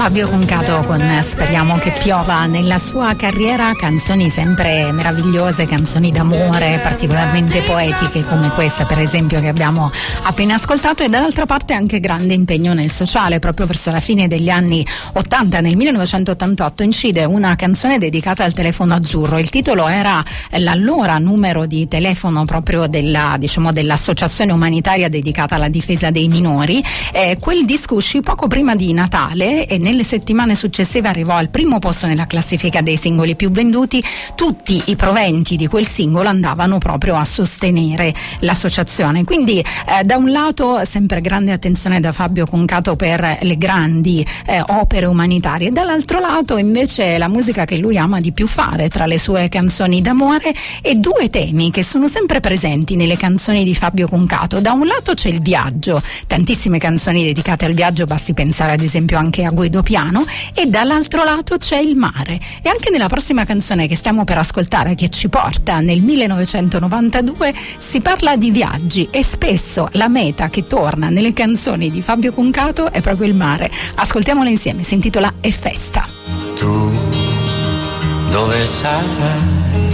Fabio Concato con Speriamo che piova nella sua carriera, canzoni sempre meravigliose, canzoni d'amore particolarmente poetiche come questa per esempio che abbiamo appena ascoltato, e dall'altra parte anche grande impegno nel sociale. Proprio verso la fine degli anni 80, nel 1988, incide una canzone dedicata al telefono azzurro. Il titolo era l'allora numero di telefono proprio dell'associazione umanitaria dedicata alla difesa dei minori. Quel disco uscì poco prima di Natale e nelle settimane successive arrivò al primo posto nella classifica dei singoli più venduti. Tutti i proventi di quel singolo andavano proprio a sostenere l'associazione. Quindi da un lato sempre grande attenzione da Fabio Concato per le grandi opere umanitarie, dall'altro lato invece la musica che lui ama di più fare tra le sue canzoni d'amore, e due temi che sono sempre presenti nelle canzoni di Fabio Concato. Da un lato c'è il viaggio, tantissime canzoni dedicate al viaggio, basti pensare ad esempio anche a Guido Piano, e dall'altro lato c'è il mare. E anche nella prossima canzone che stiamo per ascoltare, che ci porta nel 1992, si parla di viaggi e spesso la meta che torna nelle canzoni di Fabio Concato è proprio il mare. Ascoltiamola insieme, si intitola E festa. Tu dove sarai?